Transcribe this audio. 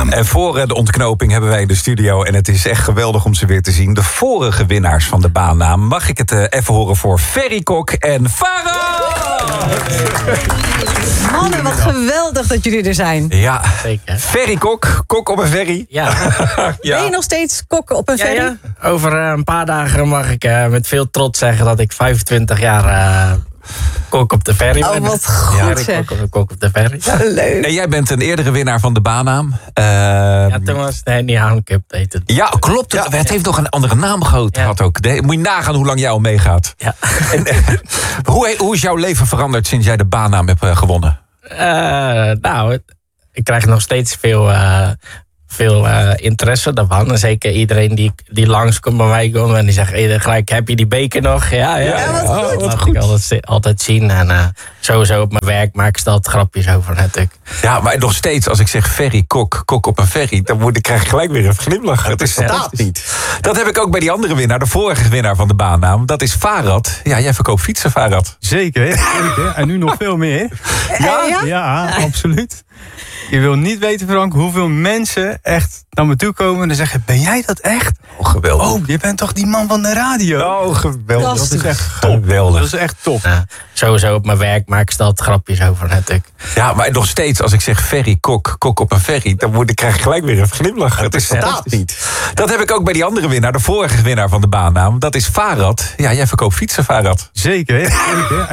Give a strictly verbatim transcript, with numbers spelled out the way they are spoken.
En voor de ontknoping hebben wij in de studio, en het is echt geweldig om ze weer te zien, de vorige winnaars van de baannaam. Mag ik het uh, even horen voor Ferry Kok en Farad? Mannen, wat geweldig dat jullie er zijn. Ja, zeker. Ferry Kok, kok op een ferry. Ja. Ja. Ben je nog steeds kok op een ja, ferry? Ja. Over uh, een paar dagen mag ik uh, met veel trots zeggen dat ik vijfentwintig jaar uh, kok op de ferry ben. Oh, wat goed ja, zeg. Kok op, kok op de ferry. Ja. Leuk. En jij bent een eerdere winnaar van de baannaam. Uh, ja, toen was het de Henny Haan Cup. Heet het. Ja, klopt. Het, ja. het heeft nog een andere naam gehad ja. ook. De, moet je nagaan hoe lang jij al meegaat. Ja. En, uh, hoe, hoe is jouw leven veranderd sinds jij de baannaam hebt uh, gewonnen? Uh, nou, ik krijg nog steeds veel... Uh, veel uh, interesse daarvan. En zeker iedereen die, die langskomt bij mij komt en die zegt hey, gelijk, heb je die beker nog? Ja, ja. ja wat goed. Oh, dat laat ik altijd, altijd zien. En uh, sowieso op mijn werk maak ik er altijd grapjes over natuurlijk. Ja, maar nog steeds, als ik zeg ferry, kok, kok op een ferry, dan, moet, dan krijg ik gelijk weer een glimlach. Het is staat niet. Dat heb ik ook bij die andere winnaar, de vorige winnaar van de baannaam. Dat is Farad. Ja, jij verkoopt fietsen, Farad. Zeker, zeker. En nu nog veel meer. Ja, ja? Ja, absoluut. Je wil niet weten, Frank, hoeveel mensen echt naar me toe komen en dan zeggen, ben jij dat echt? Oh, geweldig. Oh, je bent toch die man van de radio? Oh, geweldig. Dat is echt top. Geweldig. Dat is echt top. Ja, sowieso op mijn werk maak ik er altijd grapjes over natuurlijk. Ja, maar nog steeds, als ik zeg ferry, kok, kok op een ferry, dan, moet, dan krijg ik gelijk weer een glimlach. Het is staat niet. Dat heb ik ook bij die andere winnaar, de vorige winnaar van de baannaam. Dat is Farad. Ja, jij verkoopt fietsen, Farad. Zeker, zeker.